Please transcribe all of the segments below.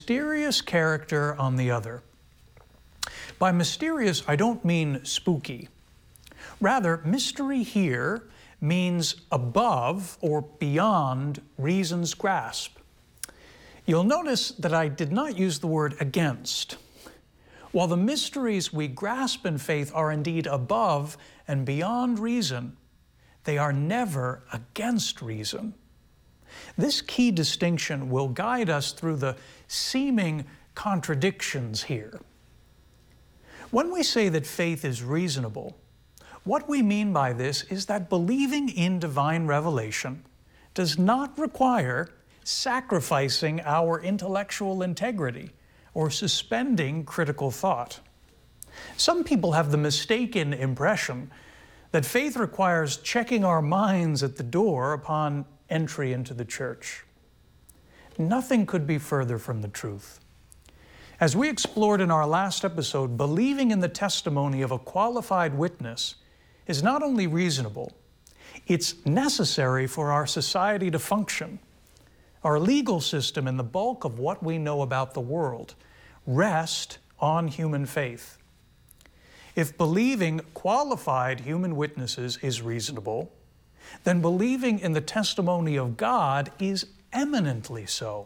mysterious character on the other. By mysterious, I don't mean spooky. Rather, mystery here means above or beyond reason's grasp. You'll notice that I did not use the word against. While the mysteries we grasp in faith are indeed above and beyond reason, they are never against reason. This key distinction will guide us through the seeming contradictions here. When we say that faith is reasonable, what we mean by this is that believing in divine revelation does not require sacrificing our intellectual integrity or suspending critical thought. Some people have the mistaken impression that faith requires checking our minds at the door upon entry into the church. Nothing could be further from the truth. As we explored in our last episode, believing in the testimony of a qualified witness is not only reasonable, it's necessary for our society to function. Our legal system and the bulk of what we know about the world rest on human faith. If believing qualified human witnesses is reasonable, then believing in the testimony of God is eminently so.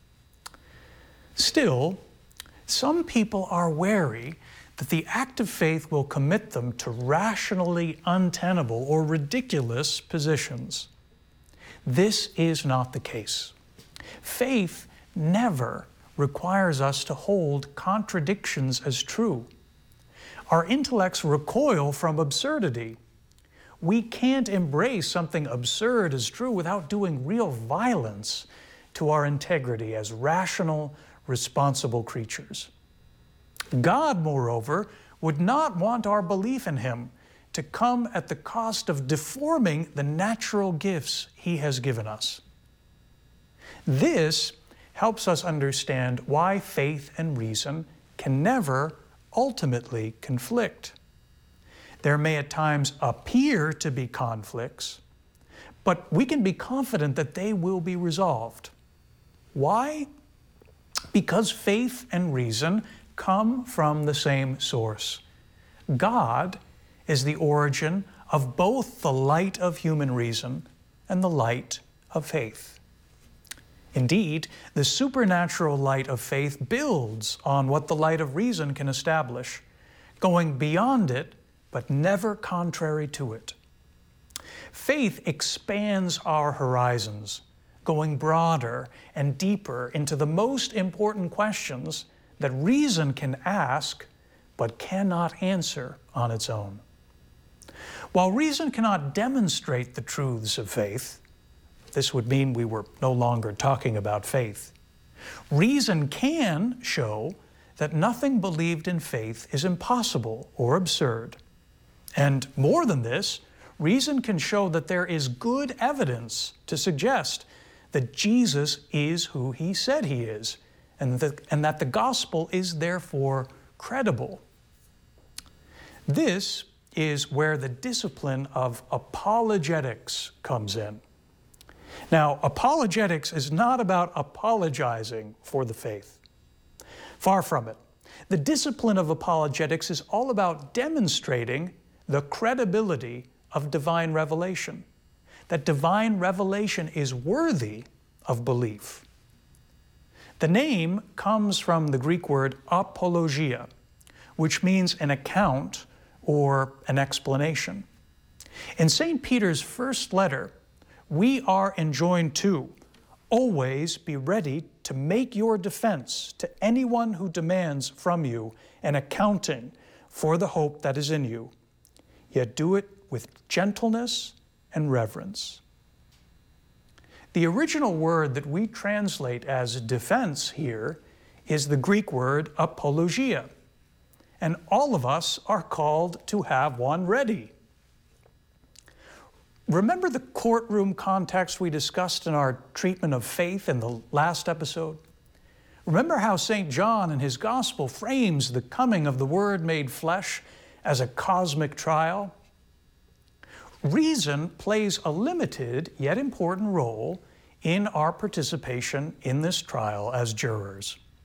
Still, some people are wary that the act of faith will commit them to rationally untenable or ridiculous positions. This is not the case. Faith never requires us to hold contradictions as true. Our intellects recoil from absurdity. We can't embrace something absurd as true without doing real violence to our integrity as rational, responsible creatures. God, moreover, would not want our belief in Him to come at the cost of deforming the natural gifts He has given us. This helps us understand why faith and reason can never ultimately conflict. There may at times appear to be conflicts, but we can be confident that they will be resolved. Why? Because faith and reason come from the same source. God is the origin of both the light of human reason and the light of faith. Indeed, the supernatural light of faith builds on what the light of reason can establish, going beyond it, but never contrary to it. Faith expands our horizons, going broader and deeper into the most important questions that reason can ask, but cannot answer on its own. While reason cannot demonstrate the truths of faith, this would mean we were no longer talking about faith. Reason can show that nothing believed in faith is impossible or absurd. And more than this, reason can show that there is good evidence to suggest that Jesus is who He said He is, and that the gospel is therefore credible. This is where the discipline of apologetics comes in. Now, apologetics is not about apologizing for the faith. Far from it. The discipline of apologetics is all about demonstrating the credibility of divine revelation, that divine revelation is worthy of belief. The name comes from the Greek word apologia, which means an account or an explanation. In St. Peter's first letter, we are enjoined to always be ready to make your defense to anyone who demands from you an accounting for the hope that is in you, yet do it with gentleness and reverence. The original word that we translate as defense here is the Greek word apologia, and all of us are called to have one ready. Remember the courtroom context we discussed in our treatment of faith in the last episode? Remember how St. John in his gospel frames the coming of the Word made flesh as a cosmic trial? Reason plays a limited yet important role in our participation in this trial as jurors.